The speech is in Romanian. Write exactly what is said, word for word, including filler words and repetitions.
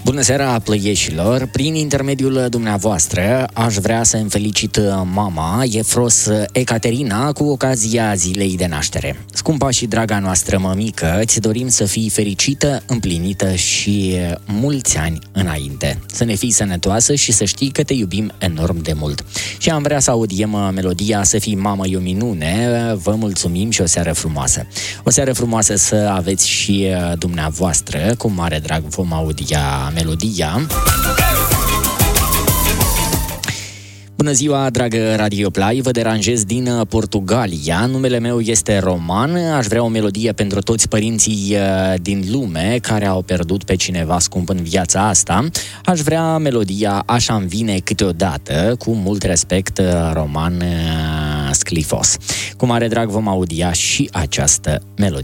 Bună seara, plăieșilor! Prin intermediul dumneavoastră aș vrea să îmi felicit mama, Efros Ecaterina, cu ocazia zilei de naștere. Scumpa și draga noastră mămică, îți dorim să fii fericită, împlinită și mulți ani înainte. Să ne fii sănătoasă și să știi că te iubim enorm de mult. Și am vrea să audiem melodia Să fii mamă e o minune. Vă mulțumim și o seară frumoasă. O seară frumoasă să aveți și dumneavoastră. Cu mare drag vom audia melodia. Bună ziua, dragă Radio Play, vă deranjez din Portugalia. Numele meu este Roman. Aș vrea o melodie pentru toți părinții din lume care au pierdut pe cineva scump în viața asta. Aș vrea melodia Așa-mi vine câteodată, cu mult respect, Roman Sclifos. Cu mare drag vom audia și această melodie.